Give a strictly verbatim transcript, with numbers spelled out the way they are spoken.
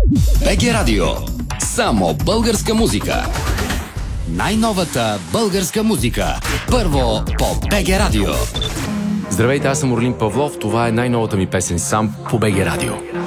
БГ Радио. Само българска музика. Най-новата българска музика. Първо по БГ Радио. Здравейте, аз съм Орлин Павлов. Това е най-новата ми песен сам по БГ Радио.